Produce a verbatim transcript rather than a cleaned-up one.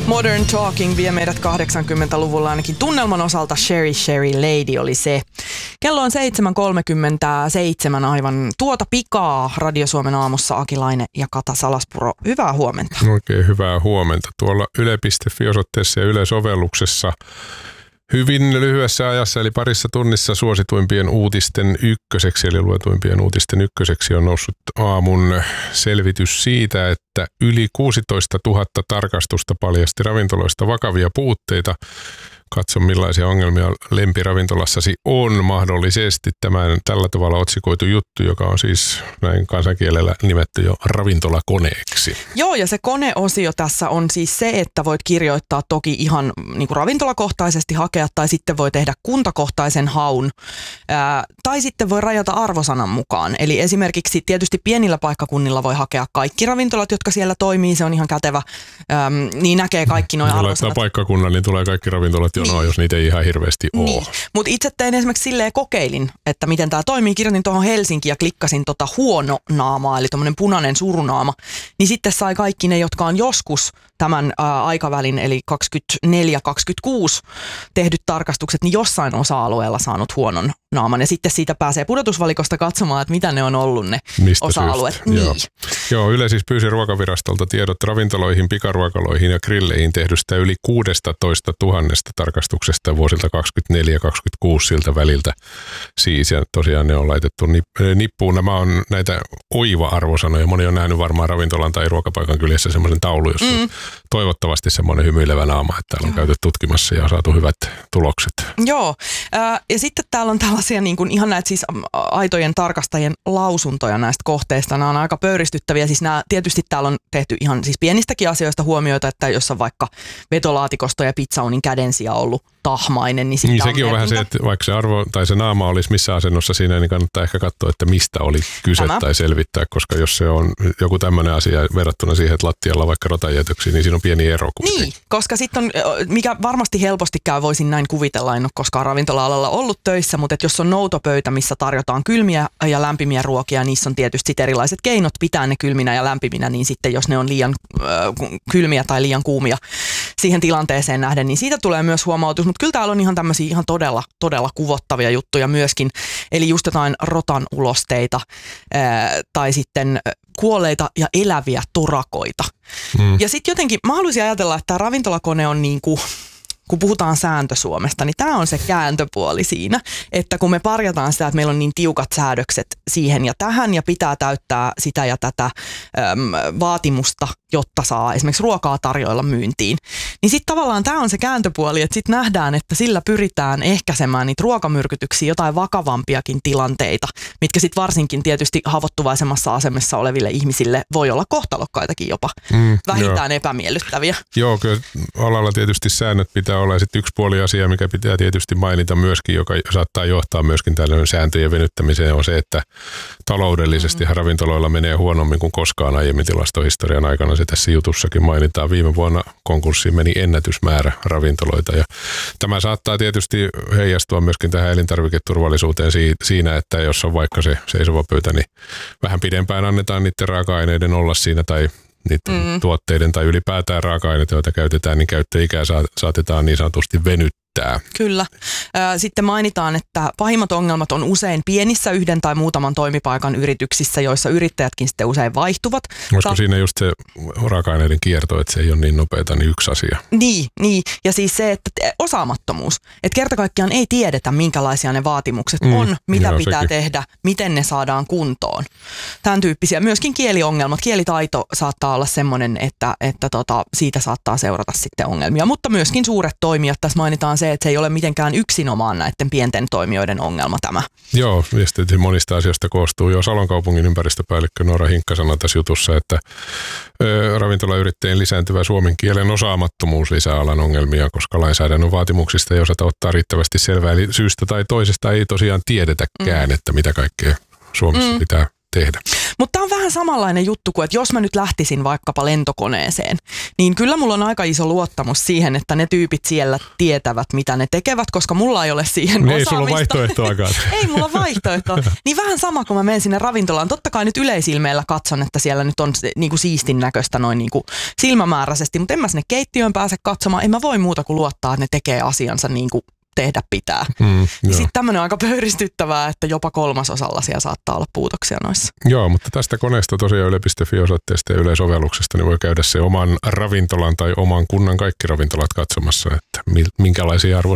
Modern Talking vie meidät kahdeksankymmentäluvulla ainakin tunnelman osalta. Sherry Sherry Lady oli se. Kello on seitsemän kolmekymmentäseitsemän aivan tuota pikaa. Radio Suomen aamussa Akilainen ja Kata Salaspuro. Hyvää huomenta. Oikein hyvää huomenta. Tuolla yle piste fi-osoitteessa ja Yle-sovelluksessa hyvin lyhyessä ajassa, eli parissa tunnissa suosituimpien uutisten ykköseksi, eli luetuimpien uutisten ykköseksi on noussut aamun selvitys siitä, että yli kuusitoista tuhatta tarkastusta paljasti ravintoloista vakavia puutteita. Katso, millaisia ongelmia lempiravintolassasi on mahdollisesti. Tämän tällä tavalla otsikoitu juttu, joka on siis näin kansankielellä nimetty jo ravintolakoneeksi. Joo, ja se koneosio tässä on siis se, että voit kirjoittaa toki ihan niin kuin ravintolakohtaisesti hakea, tai sitten voi tehdä kuntakohtaisen haun, ää, tai sitten voi rajata arvosanan mukaan. Eli esimerkiksi tietysti pienillä paikkakunnilla voi hakea kaikki ravintolat, jotka siellä toimii, se on ihan kätevä, äm, niin näkee kaikki nuo arvosanat. Laittaa paikkakunnan, niin tulee kaikki ravintolat jonoa, niin. Jos niitä ei ihan hirveästi ole. Niin. Mutta itse tein esimerkiksi silleen kokeilin, että miten tämä toimii. Kirjoitin tuohon Helsinki ja klikkasin tota huono naamaa, eli tuommoinen punainen surunaama. Niin sitten sai kaikki ne, jotka on joskus tämän ää, aikavälin, eli kaksikymmentäneljä kaksikymmentäkuusi tehdyt tarkastukset, niin jossain osa-alueella saanut huonon naaman. Ja sitten siitä pääsee pudotusvalikosta katsomaan, että mitä ne on ollut ne Mistä osa-alueet. Niin. Joo. Joo, Yle siis pyysi Ruokavirastolta tiedot ravintoloihin, pikaruokaloihin ja grilleihin tehdystä yli kuusitoista tuhatta tarkastuksesta vuosilta kaksikymmentäneljä kaksikymmentäkuusi siltä väliltä. Siis, ja tosiaan ne on laitettu nippuun. Nämä on näitä oiva-arvosanoja. Moni on nähnyt varmaan ravintolan tai ruokapaikan kyljessä semmoisen taulu, jossa mm. toivottavasti semmoinen hymyilevä naama, että täällä on käyty tutkimassa ja saatu hyvät tulokset. Joo, äh, ja sitten täällä on tällaisia niin kuin ihan näitä siis aitojen tarkastajien lausuntoja näistä kohteista. Nämä on aika pöyristyttäviä. Siis nämä, tietysti täällä on tehty ihan siis pienistäkin asioista huomioita, että jos on vaikka vetolaatikosto ja pizzaunin kädensija ollut tahmainen, niin, niin sekin on, on vähän se, että vaikka se arvo tai se naama olisi missä asennossa siinä, niin kannattaa ehkä katsoa, että mistä oli kyse Tämä. tai selvittää, koska jos se on joku tämmöinen asia verrattuna siihen, että lattialla on vaikka rotanjätöksiä, niin siinä on pieni ero. Kuitenkin. Niin, koska sitten on, mikä varmasti helposti käy, voisin näin kuvitella, en ole koskaan ravintola-alalla ollut töissä, mutta että jos on noutopöytä, missä tarjotaan kylmiä ja lämpimiä ruokia, niissä on tietysti erilaiset keinot pitää ne kylminä ja lämpiminä, niin sitten jos ne on liian äh, kylmiä tai liian kuumia siihen tilanteeseen nähden, niin siitä tulee myös huomautus. Mutta kyllä täällä on ihan tämmöisiä ihan todella, todella kuvottavia juttuja myöskin. Eli just jotain rotan ulosteita ää, tai sitten kuolleita ja eläviä torakoita. Mm. Ja sitten jotenkin mä haluaisin ajatella, että tämä ravintolakone on niin kuin, kun puhutaan sääntö Suomesta, niin tämä on se kääntöpuoli siinä, että kun me parjataan sitä, että meillä on niin tiukat säädökset siihen ja tähän ja pitää täyttää sitä ja tätä äm, vaatimusta, jotta saa esimerkiksi ruokaa tarjoilla myyntiin, niin sitten tavallaan tämä on se kääntöpuoli, että sitten nähdään, että sillä pyritään ehkäisemään niitä ruokamyrkytyksiä, jotain vakavampiakin tilanteita, mitkä sitten varsinkin tietysti haavoittuvaisemmassa asemassa oleville ihmisille voi olla kohtalokkaitakin jopa, mm, vähintään jo. epämiellyttäviä. Joo, kyllä alalla tietysti säännöt pitää olla. Sitten yksi puoli asia, mikä pitää tietysti mainita myöskin, joka saattaa johtaa myöskin tällainen sääntöjen venyttämiseen, on se, että taloudellisesti mm. ravintoloilla menee huonommin kuin koskaan aiemmin tilastohistorian aikana. Se tässä jutussakin mainitaan. Viime vuonna konkurssiin meni ennätysmäärä ravintoloita. Ja tämä saattaa tietysti heijastua myöskin tähän elintarviketurvallisuuteen siinä, että jos on vaikka se seisova pöytä, niin vähän pidempään annetaan niiden raaka-aineiden olla siinä tai niiden mm. tuotteiden tai ylipäätään raaka-aineita, joita käytetään, niin käyttöikää saatetaan niin sanotusti venyttää. Kyllä. Sitten mainitaan, että pahimmat ongelmat on usein pienissä yhden tai muutaman toimipaikan yrityksissä, joissa yrittäjätkin sitten usein vaihtuvat. Olisiko Sa- siinä just se raaka-aineiden kierto, että se ei ole niin nopeata, niin yksi asia. Niin, niin. Ja siis se, että osaamattomuus. Että kerta kaikkiaan ei tiedetä, minkälaisia ne vaatimukset mm, on, mitä joo, pitää sekin. tehdä, miten ne saadaan kuntoon. Tämän tyyppisiä. Myöskin kieliongelmat. Kielitaito saattaa olla semmoinen, että, että tota, siitä saattaa seurata sitten ongelmia. Mutta myöskin suuret toimijat. Tässä mainitaan se, että se ei ole mitenkään yksinomaan näiden pienten toimijoiden ongelma tämä. Joo, viestit monista asioista koostuu. Jo Salon kaupungin ympäristöpäällikkö Noora Hinkka sanoi tässä jutussa, että ö, ravintolayrittäjien lisääntyvä suomen kielen osaamattomuus lisää alan ongelmia, koska lainsäädännön vaatimuksista ei osata ottaa riittävästi selvää. Eli syystä tai toisesta ei tosiaan tiedetäkään, mm. että mitä kaikkea Suomessa mm. pitää tehdä. Mutta tämä on vähän samanlainen juttu kuin, että jos mä nyt lähtisin vaikkapa lentokoneeseen, niin kyllä mulla on aika iso luottamus siihen, että ne tyypit siellä tietävät, mitä ne tekevät, koska mulla ei ole siihen niin, osaamista. Ei sulla vaihtoehtoakaan. Ei mulla vaihtoehtoa. Niin vähän sama, kun mä menen sinne ravintolaan. Totta kai nyt yleisilmeellä katson, että siellä nyt on niin kuin siistin näköistä noin niin kuin silmämääräisesti, mutta en mä sinne keittiöön pääse katsomaan. En mä voi muuta kuin luottaa, että ne tekee asiansa niin kuin tehdä pitää. Mm, sitten tämmöinen on aika pöyristyttävää, että jopa kolmasosalla siellä saattaa olla puutoksia noissa. Joo, mutta tästä koneesta tosiaan yle piste fi osoitteesta ja Yle-sovelluksesta niin voi käydä se oman ravintolan tai oman kunnan kaikki ravintolat katsomassa, että minkälaisia arvosteluja